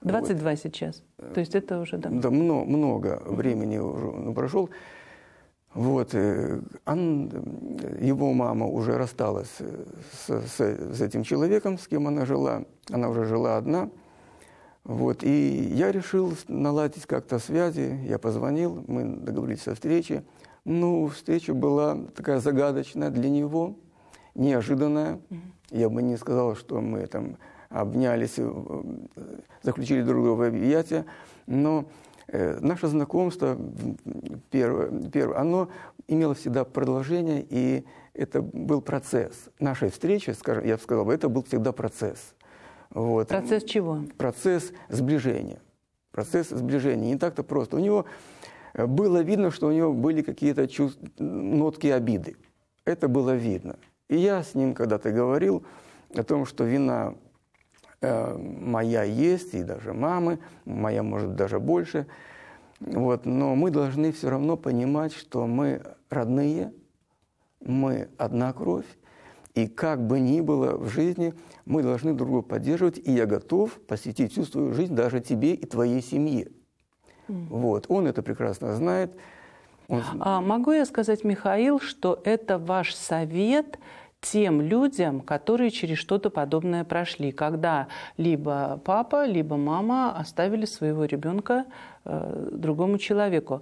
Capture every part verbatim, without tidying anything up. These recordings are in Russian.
двадцать два вот. Сейчас. То есть это уже давно. Да, много, много времени уже ну, прошел. Вот. Он, его мама уже рассталась с, с, с этим человеком, с кем она жила. Она уже жила одна. Вот. И я решил наладить как-то связи. Я позвонил, мы договорились о встрече. Ну, встреча была такая загадочная для него, неожиданная. Mm-hmm. Я бы не сказал, что мы там обнялись, заключили друг друга в объятия, но э, наше знакомство, первое, первое, оно имело всегда продолжение, и это был процесс. Наша встреча, скажем, я бы сказал, это был всегда процесс. Вот. Процесс чего? Процесс сближения. Процесс сближения. Не так-то просто. У него было видно, что у него были какие-то чувств, нотки обиды. Это было видно. И я с ним когда-то говорил о том, что вина э, моя есть, и даже мамы, моя может даже больше. Вот. Но мы должны все равно понимать, что мы родные, мы одна кровь. И как бы ни было в жизни, мы должны друг друга поддерживать. И я готов посвятить всю свою жизнь даже тебе и твоей семье. Mm. Вот. Он это прекрасно знает. Он... А могу я сказать, Михаил, что это ваш совет тем людям, которые через что-то подобное прошли, когда либо папа, либо мама оставили своего ребенка э, другому человеку.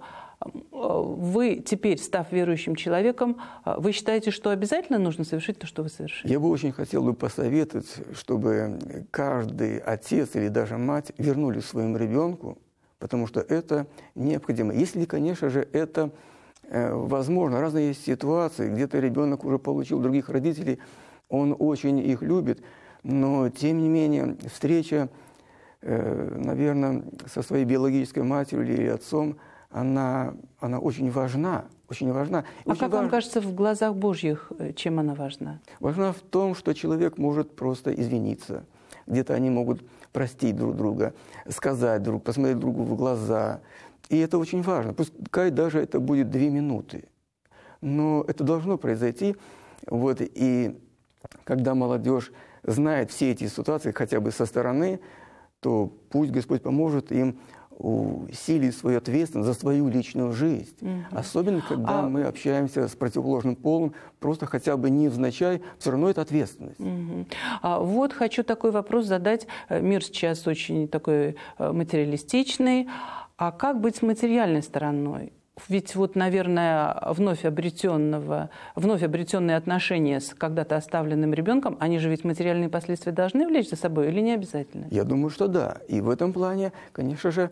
Вы теперь, став верующим человеком, вы считаете, что обязательно нужно совершить то, что вы совершили? Я бы очень хотел бы посоветовать, чтобы каждый отец или даже мать вернули своему ребенку, потому что это необходимо. Если, конечно же, это э, возможно. Разные есть ситуации, где-то ребенок уже получил других родителей, он очень их любит, но, тем не менее, встреча, э, наверное, со своей биологической матерью или отцом, Она, она очень важна, очень важна. А очень как важ... вам кажется, в глазах Божьих, чем она важна? Важна в том, что человек может просто извиниться. Где-то они могут простить друг друга, сказать друг, посмотреть другу в глаза. И это очень важно. Пускай даже это будет две минуты. Но это должно произойти. Вот. И когда молодежь знает все эти ситуации хотя бы со стороны, то пусть Господь поможет им усилить свою ответственность за свою личную жизнь. Mm-hmm. Особенно, когда а... мы общаемся с противоположным полом, просто хотя бы невзначай, все равно это ответственность. Mm-hmm. А вот хочу такой вопрос задать. Мир сейчас очень такой материалистичный. А как быть с материальной стороной? Ведь вот, наверное, вновь обретенного, вновь обретенные отношения с когда-то оставленным ребенком, они же ведь материальные последствия должны влечь за собой или не обязательно? Я думаю, что да. И в этом плане, конечно же,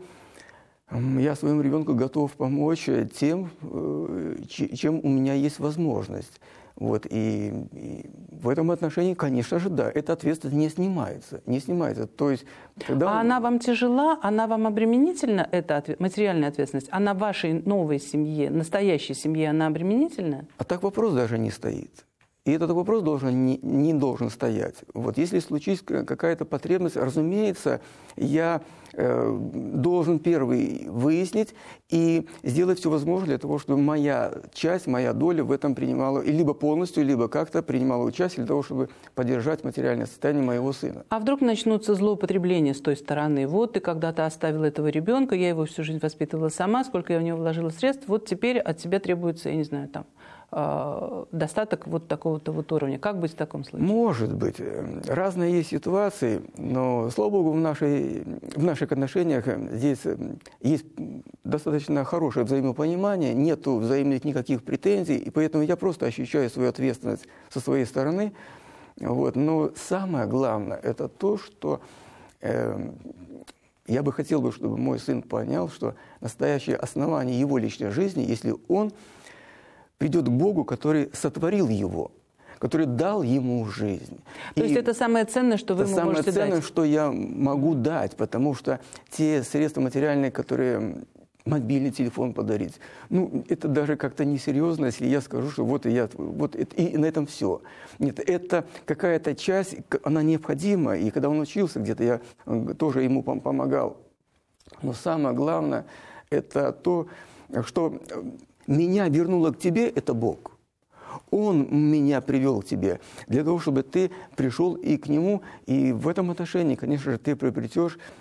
я своему ребенку готов помочь тем, чем у меня есть возможность. Вот. И, и в этом отношении, конечно же, да, эта ответственность не снимается. Не снимается. То есть, когда... А она вам тяжела, она вам обременительна, эта ответ... материальная ответственность? Она в вашей новой семье, настоящей семье, она обременительна? А так вопрос даже не стоит. И этот вопрос должен, не, не должен стоять. Вот если случится какая-то потребность, разумеется, я э, должен первый выяснить и сделать все возможное для того, чтобы моя часть, моя доля в этом принимала, либо полностью, либо как-то принимала участие для того, чтобы поддержать материальное состояние моего сына. А вдруг начнутся злоупотребления с той стороны? Вот ты когда-то оставил этого ребенка, я его всю жизнь воспитывала сама, сколько я в него вложила средств, вот теперь от тебя требуется, я не знаю, там... достаток вот такого-то вот уровня. Как быть в таком случае? Может быть. Разные есть ситуации, но, слава Богу, в, нашей, в наших отношениях здесь есть достаточно хорошее взаимопонимание, нету взаимных никаких претензий, и поэтому я просто ощущаю свою ответственность со своей стороны. Вот. Но самое главное – это то, что э, я бы хотел, бы, чтобы мой сын понял, что настоящее основание его личной жизни, если он придет к Богу, который сотворил его, который дал ему жизнь. То и есть это самое ценное, что вы ему можете дать? Это самое ценное, что я могу дать, потому что те средства материальные, которые мобильный телефон подарить, ну, это даже как-то несерьезно, если я скажу, что вот и я, вот это, и на этом все. Нет, это какая-то часть, она необходима, и когда он учился где-то, я тоже ему помогал. Но самое главное, это то, что... Меня вернуло к тебе, это Бог. Он меня привел к тебе для того, чтобы ты пришел и к Нему. И в этом отношении, конечно же, ты приобретешь